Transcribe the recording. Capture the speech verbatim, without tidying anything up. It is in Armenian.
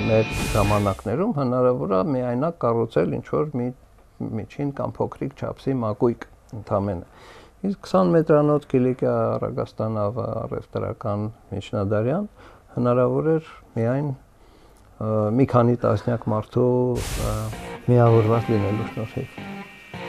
մեր ժամանակներում հնարավոր է միայնակ կառուցել ինչ-որ մի միջին կամ փոքրիկ չափսի մակույկ ընդամենը։ Իսկ քսան մետրանոց Կիլիկիա Ռագաստանավը առևտրական միջնադարյան հնարավոր էր միայն մի քանի տասնյակ մարդու միավորված լինելու շնորհիվ։